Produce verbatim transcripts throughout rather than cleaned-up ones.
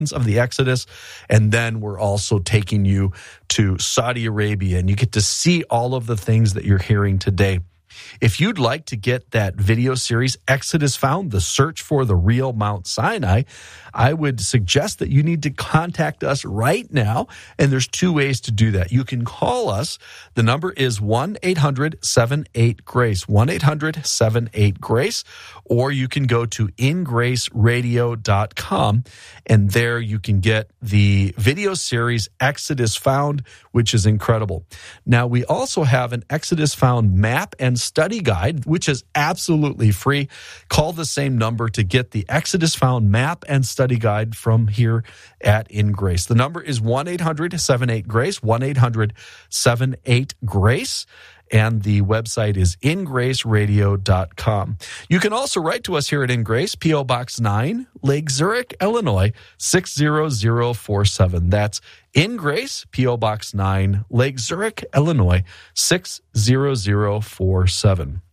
of the Exodus, and then we're also taking you to Saudi Arabia, and you get to see all of the things that you're hearing today. If you'd like to get that video series, Exodus Found, the search for the real Mount Sinai, I would suggest that you need to contact us right now, and there's two ways to do that. You can call us. The number is one eight hundred seven eight GRACE, one eight hundred seven eight GRACE, or you can go to in grace radio dot com, and there you can get the video series Exodus Found, which is incredible. Now, we also have an Exodus Found map and study guide, which is absolutely free. Call the same number to get the Exodus Found map and study guide from here at In Grace. The number is one eight hundred seven eight GRACE, one eight hundred seven eight GRACE. And the website is in grace radio dot com. You can also write to us here at In Grace, P O. Box nine, Lake Zurich, Illinois, six zero zero four seven. That's In Grace, P O. Box nine, Lake Zurich, Illinois, six zero zero four seven.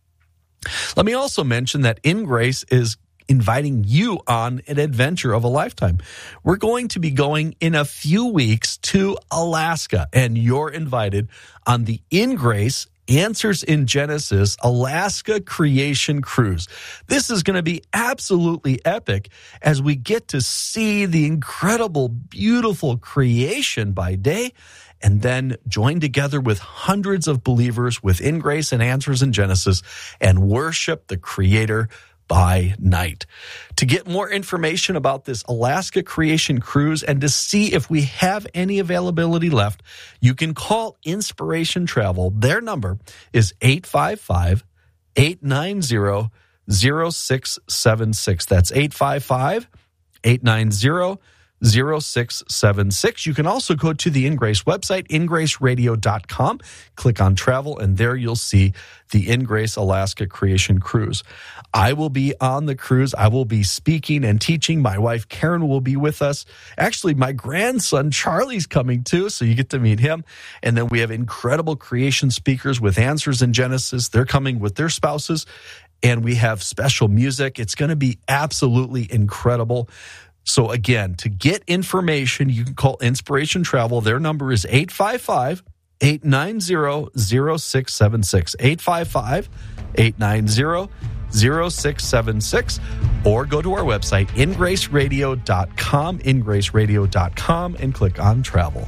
Let me also mention that In Grace is inviting you on an adventure of a lifetime. We're going to be going in a few weeks to Alaska, and you're invited on the In Grace Answers in Genesis Alaska Creation Cruise. This is going to be absolutely epic as we get to see the incredible, beautiful creation by day, and then join together with hundreds of believers within Grace and Answers in Genesis and worship the Creator by night. To get more information about this Alaska Creation Cruise and to see if we have any availability left, you can call Inspiration Travel. Their number is eight five five, eight nine zero, zero six seven six. That's eight five five, eight nine zero, zero six seven six. You can also go to the In Grace website, in grace radio dot com, click on travel, and there you'll see the In Grace Alaska Creation Cruise. I will be on the cruise. I will be speaking and teaching. My wife, Karen, will be with us. Actually, my grandson, Charlie's coming too, so you get to meet him. And then we have incredible creation speakers with Answers in Genesis. They're coming with their spouses, and we have special music. It's going to be absolutely incredible. So again, to get information, you can call Inspiration Travel. Their number is eight five five, eight nine zero, zero six seven six, eight five five, eight nine zero, zero six seven six, or go to our website, in grace radio dot com, in grace radio dot com, and click on travel.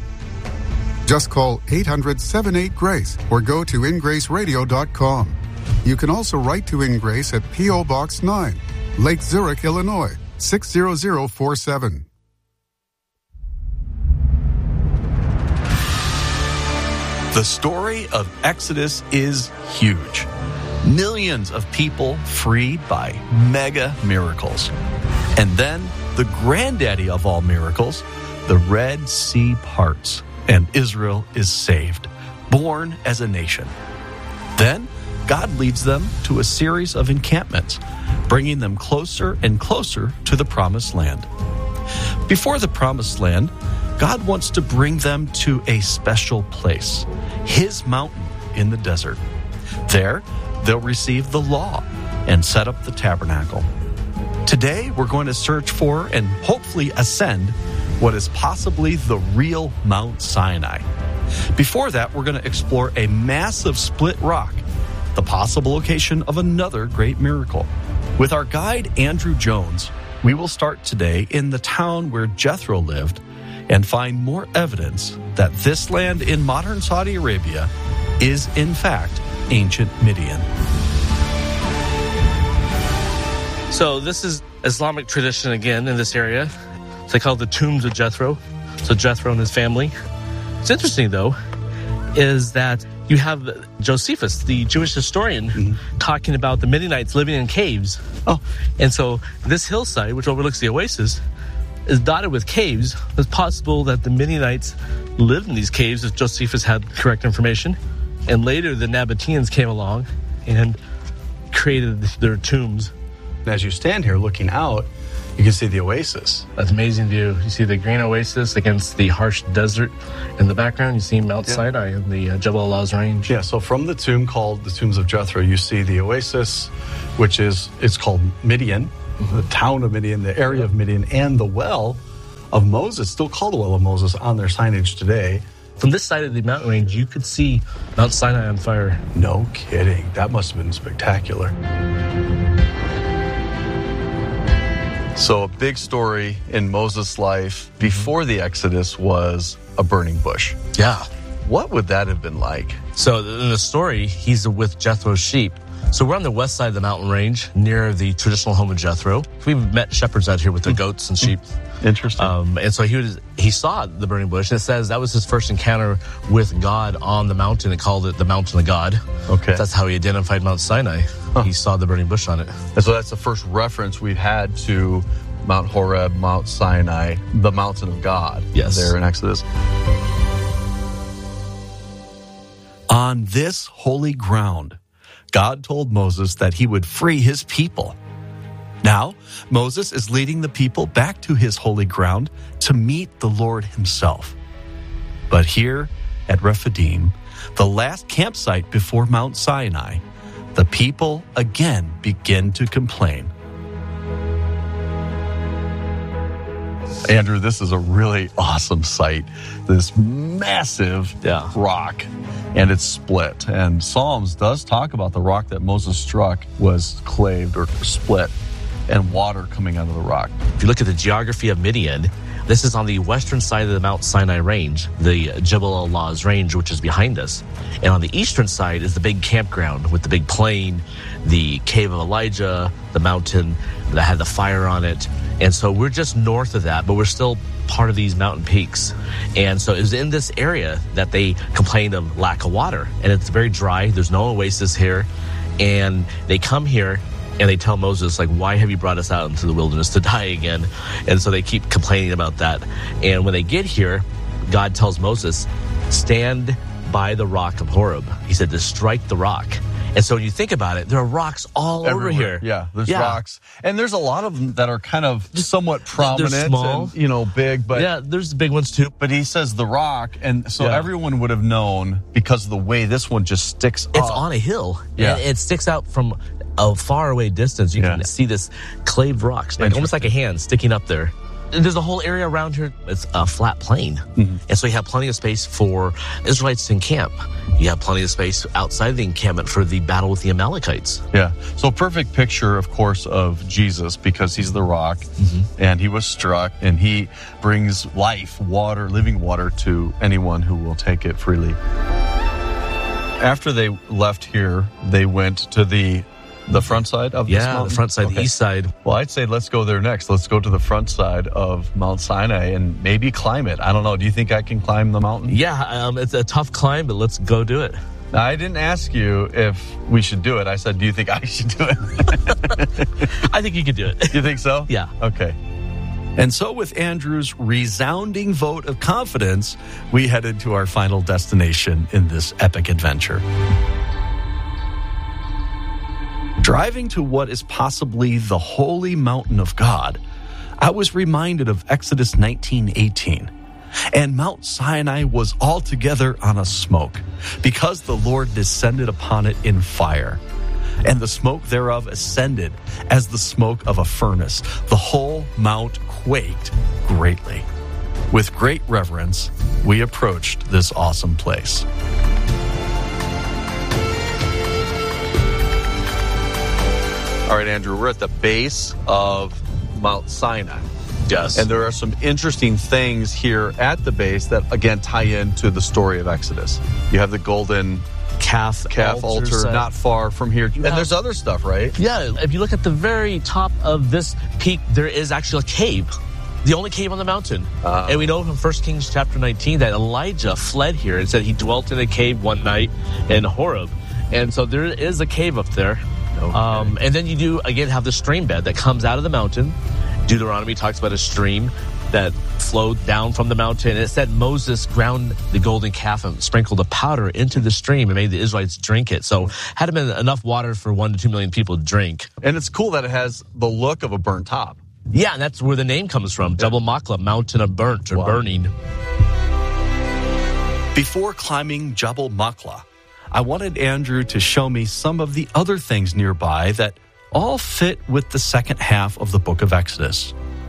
Just call eight hundred seven eight GRACE or go to in grace radio dot com. You can also write to In Grace at P O. Box nine, Lake Zurich, Illinois, six zero zero four seven. The story of Exodus is huge. Millions of people freed by mega miracles. And then the granddaddy of all miracles, the Red Sea parts, and Israel is saved, born as a nation. Then God leads them to a series of encampments, bringing them closer and closer to the Promised Land. Before the Promised Land, God wants to bring them to a special place, His mountain in the desert. There, they'll receive the law and set up the tabernacle. Today, we're going to search for and hopefully ascend what is possibly the real Mount Sinai. Before that, we're going to explore a massive split rock, the possible location of another great miracle. With our guide, Andrew Jones, we will start today in the town where Jethro lived and find more evidence that this land in modern Saudi Arabia is, in fact, ancient Midian. So this is Islamic tradition again in this area. They call it the tombs of Jethro. So Jethro and his family. What's interesting, though, is that you have Josephus, the Jewish historian, mm-hmm. talking about the Midianites living in caves. Oh, and so this hillside, which overlooks the oasis, is dotted with caves. It's possible that the Midianites lived in these caves if Josephus had correct information. And later the Nabateans came along and created their tombs. As you stand here looking out, you can see the oasis. That's an amazing view. You see the green oasis against the harsh desert in the background. You see Mount yeah. Sinai in the uh, Jebel Alaz range. Yeah, so from the tomb called the Tombs of Jethro, you see the oasis, which is, it's called Midian, mm-hmm. the town of Midian, the area of Midian, and the well, of Moses, still called the Well of Moses, on their signage today. From this side of the mountain range, you could see Mount Sinai on fire. No kidding. That must have been spectacular. So a big story in Moses' life before the Exodus was a burning bush. Yeah. What would that have been like? So in the story, he's with Jethro's sheep. So we're on the west side of the mountain range near the traditional home of Jethro. We've met shepherds out here with their goats and sheep. Interesting. Um, and so he was, he saw the burning bush, and it says that was his first encounter with God on the mountain. It called it the mountain of God. Okay. That's how he identified Mount Sinai. Huh. He saw the burning bush on it. And so that's the first reference we've had to Mount Horeb, Mount Sinai, the mountain of God. Yes. There in Exodus. On this holy ground, God told Moses that he would free his people. Now, Moses is leading the people back to his holy ground to meet the Lord himself. But here at Rephidim, the last campsite before Mount Sinai, the people again begin to complain. Andrew, this is a really awesome site. This massive Yeah. rock, and it's split. And Psalms does talk about the rock that Moses struck was claved or split, and water coming out of the rock. If you look at the geography of Midian, this is on the western side of the Mount Sinai range, the Jebel al-Lawz range, which is behind us. And on the eastern side is the big campground with the big plain, the cave of Elijah, the mountain that had the fire on it. And so we're just north of that, but we're still part of these mountain peaks. And so it was in this area that they complained of lack of water. And it's very dry. There's no oasis here. And they come here and they tell Moses, like, why have you brought us out into the wilderness to die again? And so they keep complaining about that. And when they get here, God tells Moses, stand by the rock of Horeb. He said to strike the rock. And so when you think about it, there are rocks all Everywhere. over here. Yeah, there's Yeah. rocks. And there's a lot of them that are kind of somewhat prominent small. and, you know, big. But Yeah, there's the big ones too. but he says the rock, and so Yeah. everyone would have known because of the way this one just sticks It's up. on a hill. Yeah. And it sticks out from a far away distance. You can Yeah. see this claved rocks, like almost like a hand sticking up there. And there's a whole area around here. It's a flat plain. Mm-hmm. And so you have plenty of space for Israelites to encamp. You have plenty of space outside the encampment for the battle with the Amalekites. Yeah. So perfect picture, of course, of Jesus because he's the rock and he was struck and he brings life, water, living water to anyone who will take it freely. After they left here, they went to the the front side of this Yeah, mountain? the front side, Okay. the east side. Well, I'd say let's go there next. Let's go to the front side of Mount Sinai and maybe climb it. I don't know. Do you think I can climb the mountain? Yeah, um, it's a tough climb, but let's go do it. Now, I didn't ask you if we should do it. I said, do you think I should do it? I think you can do it. You think so? Yeah. Okay. And so with Andrew's resounding vote of confidence, we headed to our final destination in this epic adventure. Driving to what is possibly the holy mountain of God, I was reminded of Exodus nineteen eighteen. And Mount Sinai was altogether on a smoke, because the Lord descended upon it in fire. And the smoke thereof ascended as the smoke of a furnace. The whole mount quaked greatly. With great reverence, we approached this awesome place. All right, Andrew, we're at the base of Mount Sinai. Yes. And there are some interesting things here at the base that, again, tie into the story of Exodus. You have the golden calf, calf altar, site. not far from here. And have- there's other stuff, right? Yeah, if you look at the very top of this peak, there is actually a cave. The only cave on the mountain. Uh, and we know from First Kings chapter nineteen that Elijah fled here and said he dwelt in a cave one night in Horeb. And so there is a cave up there. Okay. Um, and then you do, again, have the stream bed that comes out of the mountain. Deuteronomy talks about a stream that flowed down from the mountain. And it said Moses ground the golden calf and sprinkled the powder into the stream and made the Israelites drink it. So had it been enough water for one to two million people to drink. And it's cool that it has the look of a burnt top. Yeah, and that's where the name comes from. Jebel Makla, mountain of burnt or Wow. burning. Before climbing Jebel Makla, I wanted Andrew to show me some of the other things nearby that all fit with the second half of the book of Exodus.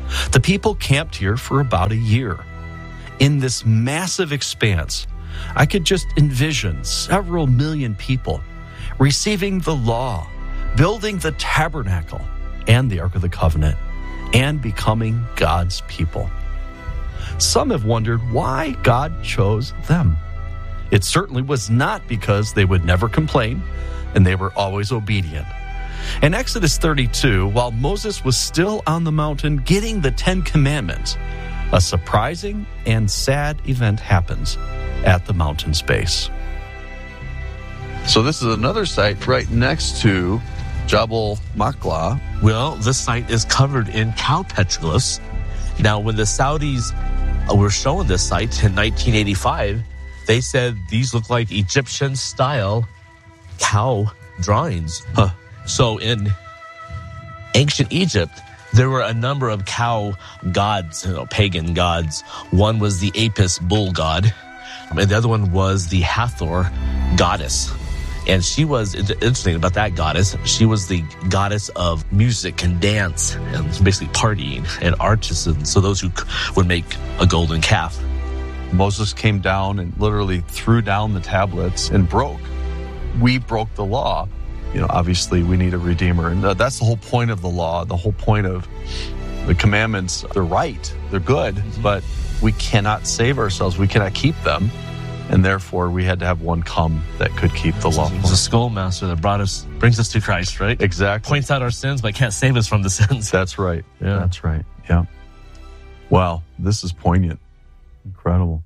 The people camped here for about a year. In this massive expanse, I could just envision several million people receiving the law, building the tabernacle and the Ark of the Covenant, and becoming God's people. Some have wondered why God chose them. It certainly was not because they would never complain and they were always obedient. In Exodus thirty-two, while Moses was still on the mountain getting the Ten Commandments, a surprising and sad event happens at the mountain's base. So this is another site right next to Jabal Machlah. Well, this site is covered in cow petroglyphs. Now, when the Saudis were showing this site in nineteen eighty-five, they said these look like Egyptian-style cow drawings. Huh. So in ancient Egypt, there were a number of cow gods, you know, pagan gods. One was the Apis bull god, and the other one was the Hathor goddess. And she was, interesting about that goddess, she was the goddess of music and dance and basically partying and artisans, so those who would make a golden calf. Moses came down and literally threw down the tablets and broke. We broke the law. You know, obviously we need a redeemer. And that's the whole point of the law. The whole point of the commandments, they're right, they're good, mm-hmm. but we cannot save ourselves. We cannot keep them. And therefore we had to have one come that could keep the law. It's a schoolmaster that brought us, brings us to Christ, right? Exactly. Points out our sins, but can't save us from the sins. That's right. Yeah. That's right. Yeah. Wow. This is poignant. Incredible.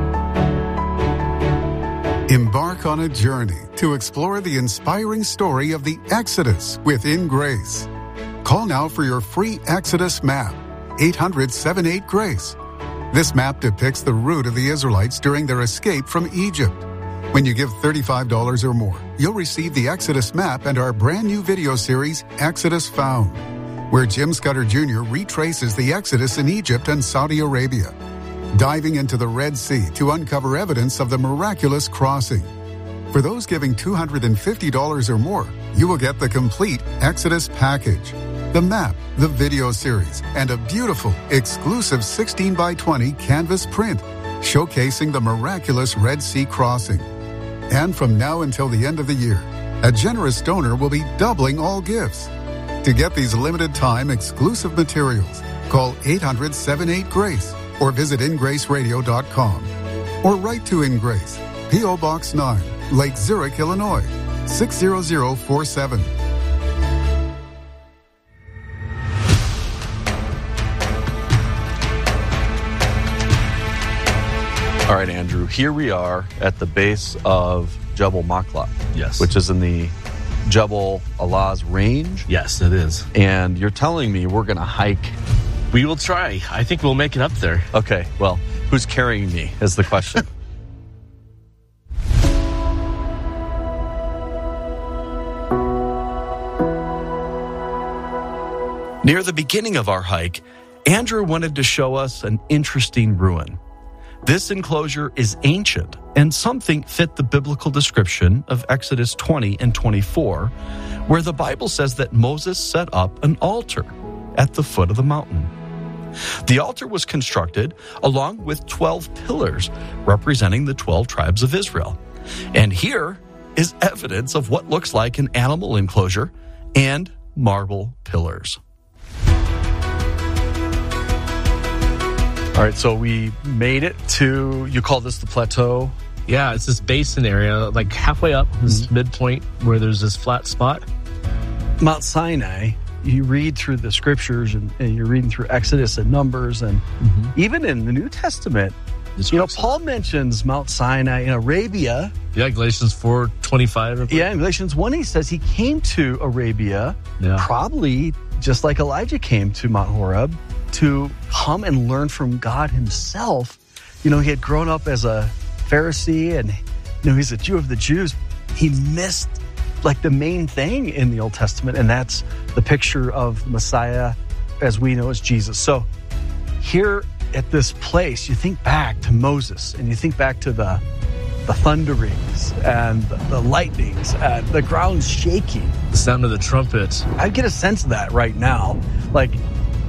Embark on a journey to explore the inspiring story of the Exodus within Grace. Call now for your free Exodus map, eight hundred, seventy-eight, GRACE. This map depicts the route of the Israelites during their escape from Egypt. When you give thirty-five dollars or more, you'll receive the Exodus map and our brand new video series, Exodus Found, where Jim Scudder Junior retraces the Exodus in Egypt and Saudi Arabia, diving into the Red Sea to uncover evidence of the miraculous crossing. For those giving two hundred fifty dollars or more, you will get the complete Exodus package, the map, the video series, and a beautiful, exclusive sixteen by twenty canvas print showcasing the miraculous Red Sea crossing. And from now until the end of the year, a generous donor will be doubling all gifts. To get these limited time exclusive materials, call eight hundred, seventy-eight, GRACE or visit in grace radio dot com. Or write to In Grace, P O Box nine, Lake Zurich, Illinois, six zero zero four seven. All right, Andrew, here we are at the base of Jabal Machlah. Yes. Which is in the Jabal Alaz range. Yes, it is. And you're telling me we're going to hike. We will try. I think we'll make it up there. Okay, well, who's carrying me is the question. Near the beginning of our hike, Andrew wanted to show us an interesting ruin. This enclosure is ancient, and something fit the biblical description of Exodus twenty and twenty-four, where the Bible says that Moses set up an altar at the foot of the mountain. The altar was constructed along with twelve pillars representing the twelve tribes of Israel. And here is evidence of what looks like an animal enclosure and marble pillars. All right, so we made it to, you call this the plateau? Yeah, it's this basin area, like halfway up, this Mm-hmm. midpoint where there's this flat spot. Mount Sinai, you read through the scriptures and, and you're reading through Exodus and Numbers, and mm-hmm. even in the New Testament, you know, Paul mentions Mount Sinai in Arabia. Yeah, Galatians four twenty-five. Yeah, in Galatians one, he says he came to Arabia, yeah. probably just like Elijah came to Mount Horeb, to come and learn from God himself. You know, he had grown up as a Pharisee and, you know, he's a Jew of the Jews. He missed like the main thing in the Old Testament, and that's the picture of Messiah as we know as Jesus. So here at this place, you think back to Moses and you think back to the the thunderings and the, the lightnings and the ground shaking. The sound of the trumpet. I get a sense of that right now. Like,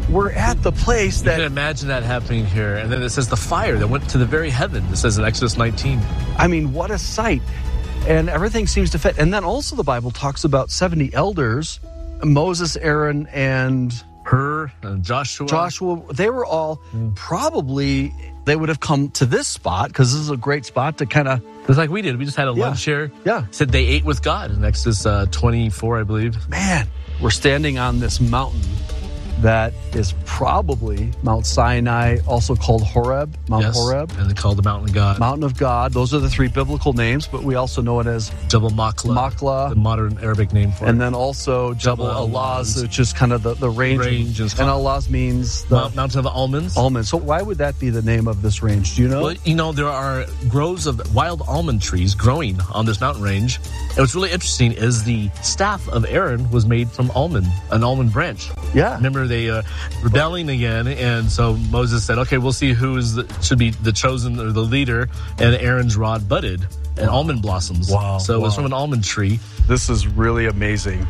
we're at the place You can that, imagine that happening here. And then it says the fire that went to the very heaven. It says in Exodus nineteen. I mean, what a sight. And everything seems to fit. And then also the Bible talks about seventy elders, Moses, Aaron, and Her, and Joshua. Joshua. They were all probably, they would have come to this spot because this is a great spot to kind of, It's like we did. We just had a Yeah. lunch here. yeah, Said they ate with God in Exodus uh, twenty-four, I believe. man, we're standing on this mountain that is probably Mount Sinai, also called Horeb, Mount Yes. Horeb, And they called the mountain of God. Mountain of God. Those are the three biblical names, but we also know it as Jabal Makla. Makla. The modern Arabic name for And it. then also Jabal Jabal Alaz, Alaz. which is kind of the, the range. Range is- and Alaz means the Mount, Mountain of Almonds. almond. So why would that be the name of this range? Do you know? Well, you know, there are groves of wild almond trees growing on this mountain range. And what's really interesting is the staff of Aaron was made from almond, an almond branch. Yeah. Remember, they uh, rebelling again, and so Moses said, "Okay, we'll see who is the, should be the chosen or the leader." And Aaron's rod budded and almond blossoms. Wow, So it was wow. from an almond tree. This is really amazing.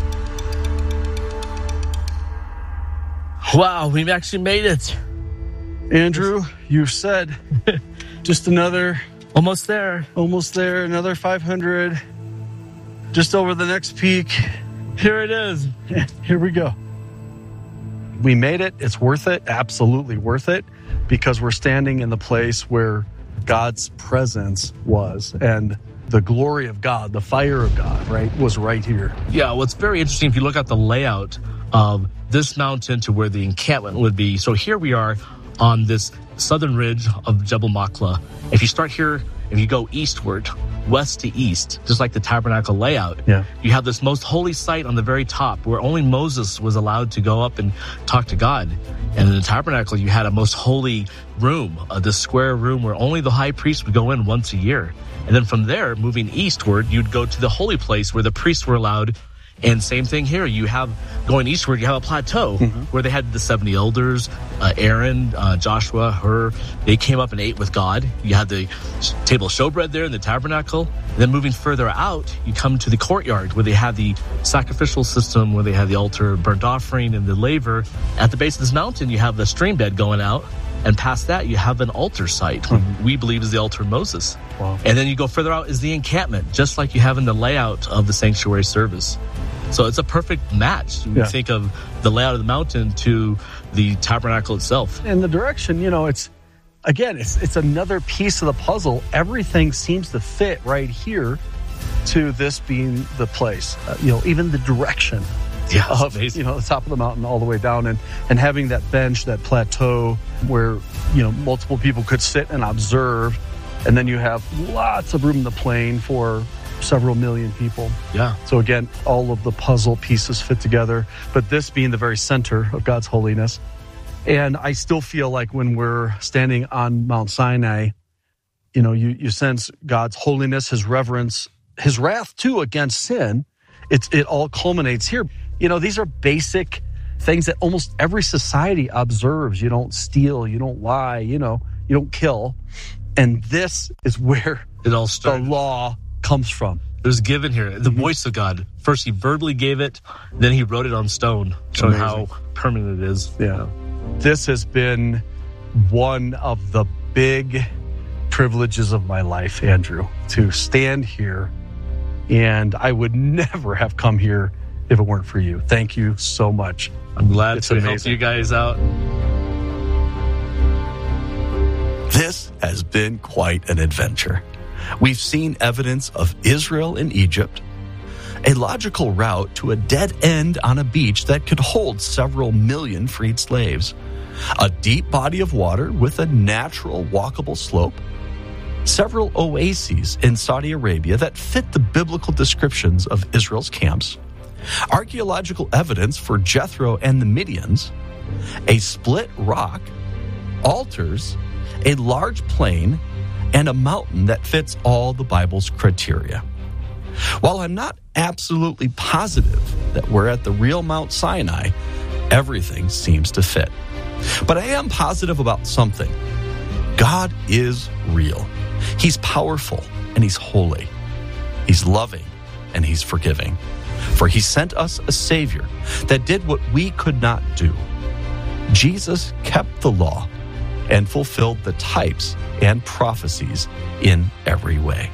Wow, we've actually made it. Andrew, you've said just another, Almost there. almost there, another five hundred, just over the next peak. Here it is. Here we go. We made it. It's worth it. Absolutely worth it, because we're standing in the place where God's presence was, and the glory of God, the fire of God, right, was right here. Yeah, what's very interesting, if you look at the layout of this mountain to where the encampment would be. So here we are on this southern ridge of Jabal Makla. If you start here, if you go eastward, west to east, just like the tabernacle layout, Yeah. you have this most holy site on the very top where only Moses was allowed to go up and talk to God. And in the tabernacle, you had a most holy room, uh, this square room where only the high priest would go in once a year. And then from there, moving eastward, you'd go to the holy place where the priests were allowed. And same thing here. You have, going eastward, you have a plateau where they had the seventy elders, uh, Aaron, uh, Joshua, Hur. They came up and ate with God. You had the table of showbread there in the tabernacle. And then moving further out, you come to the courtyard where they had the sacrificial system, where they had the altar, burnt offering, and the laver. At the base of this mountain, you have the stream bed going out. And past that, you have an altar site, what we believe is the altar of Moses. Wow. And then you go further out is the encampment, just like you have in the layout of the sanctuary service. So it's a perfect match. You Yeah. think of the layout of the mountain to the tabernacle itself. And the direction, you know, it's, again, it's it's another piece of the puzzle. Everything seems to fit right here to this being the place. Uh, you know, even the direction Yeah, it's of, amazing. you know, the top of the mountain all the way down, and, and having that bench, that plateau where, you know, multiple people could sit and observe. And then you have lots of room in the plain for several million people. Yeah. So again, all of the puzzle pieces fit together, but this being the very center of God's holiness. And I still feel like when we're standing on Mount Sinai, you know, you, you sense God's holiness, his reverence, his wrath too against sin. It's, it all culminates here. You know, these are basic things that almost every society observes. You don't steal, you don't lie, you know, you don't kill. And this is where It all the started. law comes from. It was given here. The voice of God. First, he verbally gave it, then he wrote it on stone, showing Amazing. how permanent it is. Yeah. This has been one of the big privileges of my life, Andrew, to stand here. And I would never have come here if it weren't for you. Thank you so much. I'm glad It's to help amazing. you guys out. This has been quite an adventure. We've seen evidence of Israel in Egypt, a logical route to a dead end on a beach that could hold several million freed slaves, a deep body of water with a natural walkable slope, several oases in Saudi Arabia that fit the biblical descriptions of Israel's camps, archaeological evidence for Jethro and the Midians, a split rock, altars, a large plain, and a mountain that fits all the Bible's criteria. While I'm not absolutely positive that we're at the real Mount Sinai, everything seems to fit. But I am positive about something. God is real. He's powerful and he's holy. He's loving and he's forgiving. For he sent us a Savior that did what we could not do. Jesus kept the law and fulfilled the types and prophecies in every way.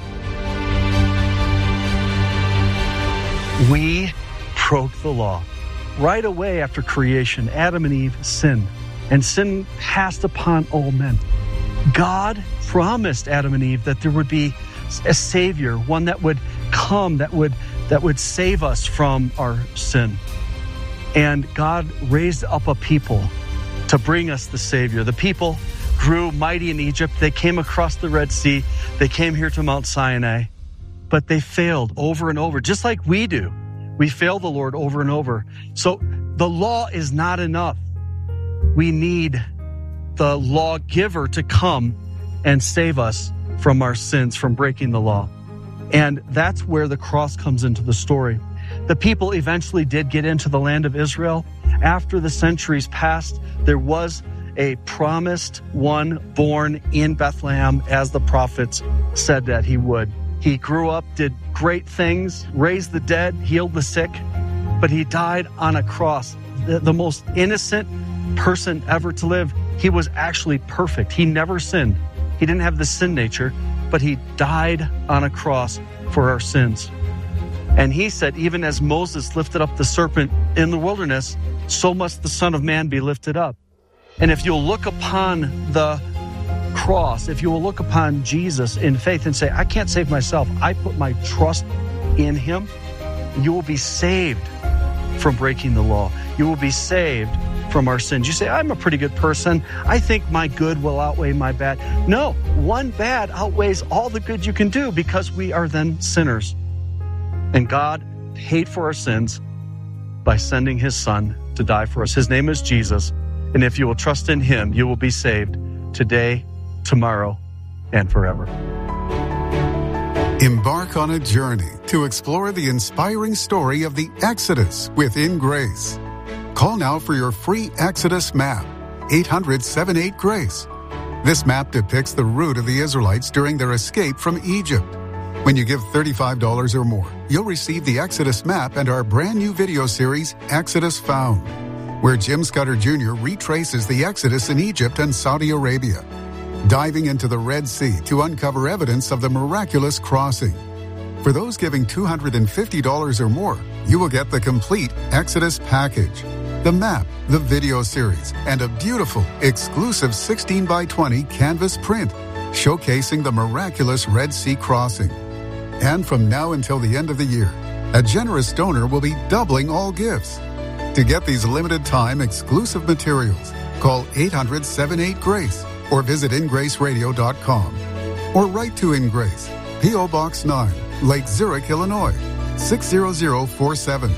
We broke the law. Right away after creation, Adam and Eve sinned, and sin passed upon all men. God promised Adam and Eve that there would be a Savior, one that would come, that would that would save us from our sin. And God raised up a people to bring us the Savior. The people grew mighty in Egypt. They came across the Red Sea. They came here to Mount Sinai. But they failed over and over, just like we do. We fail the Lord over and over. So the law is not enough. We need the lawgiver to come and save us from our sins, from breaking the law. And that's where the cross comes into the story. The people eventually did get into the land of Israel. After the centuries passed, there was a promised one born in Bethlehem, as the prophets said that he would. He grew up, did great things, raised the dead, healed the sick, but he died on a cross. The, the most innocent person ever to live. He was actually perfect. He never sinned. He didn't have the sin nature, but he died on a cross for our sins. And he said, even as Moses lifted up the serpent in the wilderness, so must the Son of Man be lifted up. And if you'll look upon the cross, if you will look upon Jesus in faith and say, I can't save myself, I put my trust in him, you will be saved from breaking the law. You will be saved from our sins. You say, I'm a pretty good person. I think my good will outweigh my bad. No, one bad outweighs all the good you can do, because we are then sinners. And God paid for our sins by sending his Son to die for us. His name is Jesus. And if you will trust in him, you will be saved today, tomorrow, and forever. Embark on a journey to explore the inspiring story of the Exodus within Grace. Call now for your free Exodus map, eight hundred, seven eight, GRACE. This map depicts the route of the Israelites during their escape from Egypt. When you give thirty-five dollars or more, you'll receive the Exodus map and our brand new video series, Exodus Found, where Jim Scudder Junior retraces the Exodus in Egypt and Saudi Arabia, diving into the Red Sea to uncover evidence of the miraculous crossing. For those giving two hundred fifty dollars or more, you will get the complete Exodus package, the map, the video series, and a beautiful, exclusive sixteen by twenty canvas print showcasing the miraculous Red Sea crossing. And from now until the end of the year, a generous donor will be doubling all gifts. To get these limited time exclusive materials, call eight hundred, seven eight, GRACE or visit in grace radio dot com. Or write to In Grace, P O Box nine, Lake Zurich, Illinois, six zero zero four seven.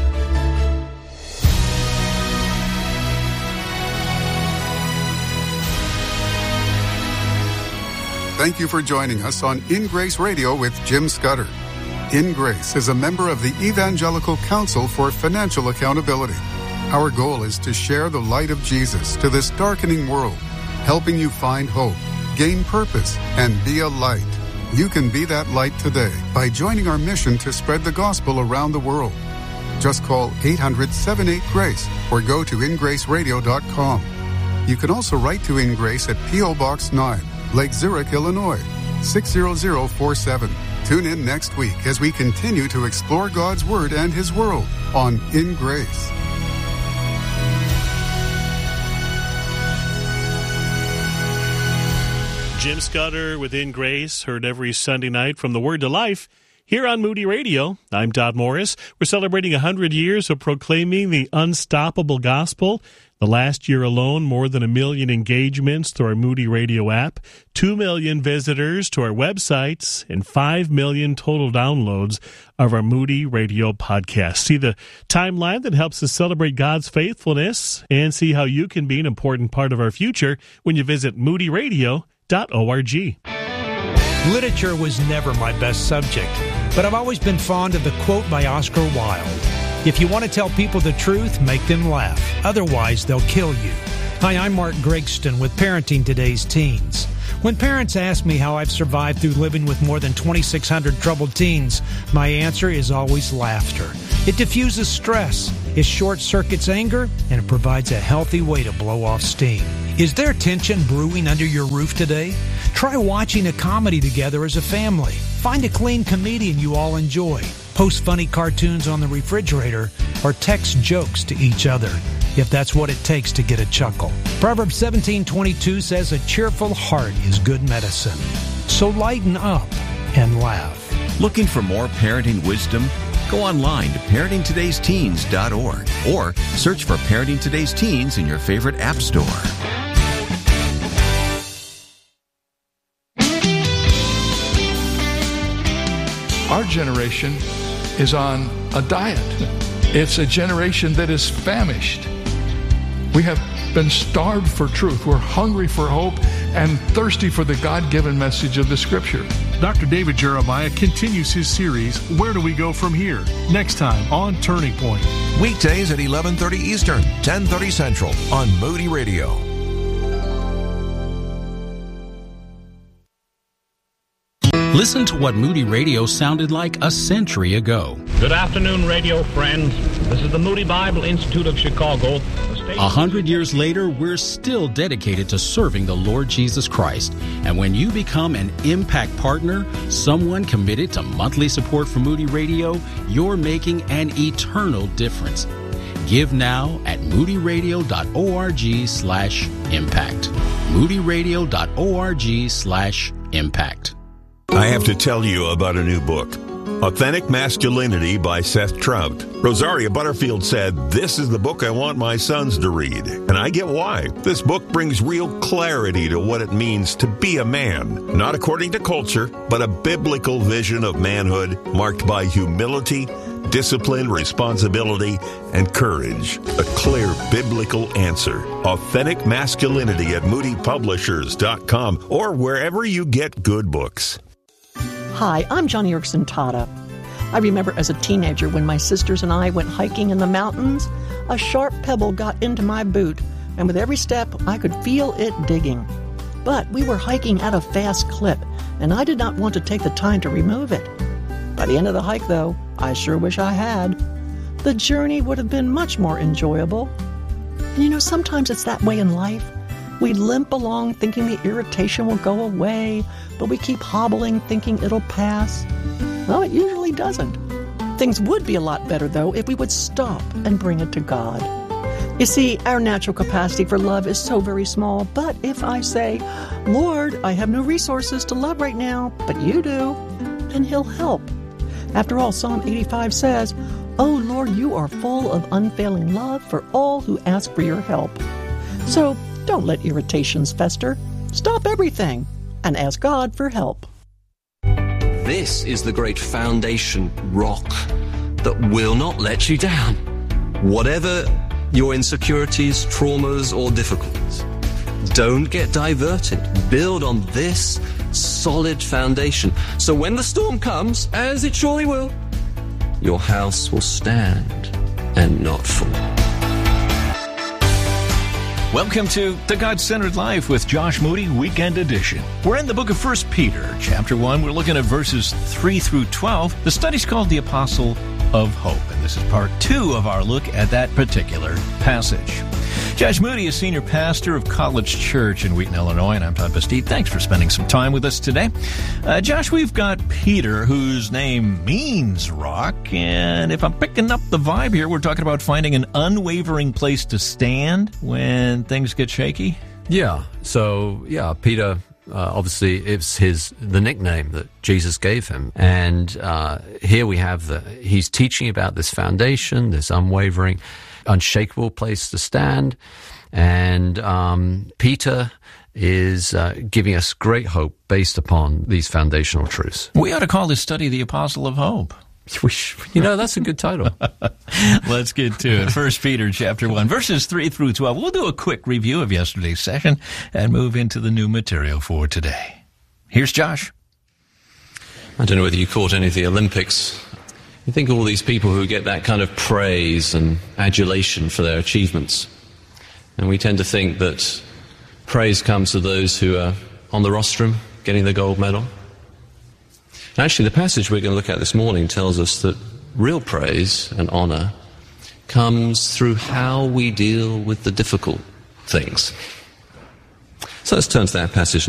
Thank you for joining us on In Grace Radio with Jim Scudder. In Grace is a member of the Evangelical Council for Financial Accountability. Our goal is to share the light of Jesus to this darkening world, helping you find hope, gain purpose, and be a light. You can be that light today by joining our mission to spread the gospel around the world. Just call eight hundred, seven eight, GRACE or go to in grace radio dot com. You can also write to In Grace at P O Box nine, Lake Zurich, Illinois, six zero zero four seven. Tune in next week as we continue to explore God's Word and His world on In Grace. Jim Scudder with In Grace, heard every Sunday night from the Word to Life here on Moody Radio. I'm Todd Morris. We're celebrating one hundred years of proclaiming the unstoppable gospel. The last year alone, more than a million engagements through our Moody Radio app, two million visitors to our websites, and five million total downloads of our Moody Radio podcast. See the timeline that helps us celebrate God's faithfulness and see how you can be an important part of our future when you visit moody radio dot org. Literature was never my best subject, but I've always been fond of the quote by Oscar Wilde. If you want to tell people the truth, make them laugh. Otherwise, they'll kill you. Hi, I'm Mark Gregston with Parenting Today's Teens. When parents ask me how I've survived through living with more than twenty-six hundred troubled teens, my answer is always laughter. It diffuses stress. It short-circuits anger, and it provides a healthy way to blow off steam. Is there tension brewing under your roof today? Try watching a comedy together as a family. Find a clean comedian you all enjoy. Post funny cartoons on the refrigerator or text jokes to each other, if that's what it takes to get a chuckle. Proverbs seventeen twenty-two says a cheerful heart is good medicine. So lighten up and laugh. Looking for more parenting wisdom? Go online to parenting todays teens dot org or search for Parenting Today's Teens in your favorite app store. Our generation is on a diet. It's a generation that is famished. We have been starved for truth. We're hungry for hope and thirsty for the God-given message of the Scripture. Doctor David Jeremiah continues his series, Where Do We Go From Here? Next time on Turning Point. Weekdays at eleven thirty Eastern, ten thirty Central on Moody Radio. Listen to what Moody Radio sounded like a century ago. Good afternoon, radio friends. This is the Moody Bible Institute of Chicago. A hundred years later, we're still dedicated to serving the Lord Jesus Christ. And when you become an Impact Partner, someone committed to monthly support for Moody Radio, you're making an eternal difference. Give now at moodyradio.org slash impact. moodyradio.org slash impact. I have to tell you about a new book, Authentic Masculinity by Seth Trout. Rosaria Butterfield said, "This is the book I want my sons to read." And I get why. This book brings real clarity to what it means to be a man, not according to culture, but a biblical vision of manhood marked by humility, discipline, responsibility, and courage. A clear biblical answer. Authentic Masculinity at moody publishers dot com or wherever you get good books. Hi, I'm Johnny Erickson Tata. I remember as a teenager when my sisters and I went hiking in the mountains, a sharp pebble got into my boot, and with every step, I could feel it digging. But we were hiking at a fast clip, and I did not want to take the time to remove it. By the end of the hike, though, I sure wish I had. The journey would have been much more enjoyable. And you know, sometimes it's that way in life. We limp along thinking the irritation will go away, but we keep hobbling thinking it'll pass. Well, it usually doesn't. Things would be a lot better, though, if we would stop and bring it to God. You see, our natural capacity for love is so very small, but if I say, "Lord, I have no resources to love right now, but you do," then He'll help. After all, Psalm eighty-five says, "Oh Lord, you are full of unfailing love for all who ask for your help." So, don't let irritations fester. Stop everything and ask God for help. This is the great foundation rock that will not let you down. Whatever your insecurities, traumas, or difficulties, don't get diverted. Build on this solid foundation. So when the storm comes, as it surely will, your house will stand and not fall. Welcome to The God-Centered Life with Josh Moody, Weekend Edition. We're in the book of First Peter, chapter one. We're looking at verses three through twelve. The study's called The Apostle of Hope, and this is part two of our look at that particular passage. Josh Moody is senior pastor of College Church in Wheaton, Illinois, and I'm Todd Bastide. Thanks for spending some time with us today. Uh, Josh, we've got Peter, whose name means rock, and if I'm picking up the vibe here, we're talking about finding an unwavering place to stand when things get shaky. Yeah, so, yeah, Peter... Uh, obviously, it's his the nickname that Jesus gave him, and uh, here we have the he's teaching about this foundation, this unwavering, unshakable place to stand, and um, Peter is uh, giving us great hope based upon these foundational truths. We ought to call this study the Apostle of Hope. You know, that's a good title. Let's get to it. First Peter chapter one, verses three through twelve. We'll do a quick review of yesterday's session and move into the new material for today. Here's Josh. I don't know whether you caught any of the Olympics. You think of all these people who get that kind of praise and adulation for their achievements. And we tend to think that praise comes to those who are on the rostrum getting the gold medal. Actually, the passage we're going to look at this morning tells us that real praise and honor comes through how we deal with the difficult things. So let's turn to that passage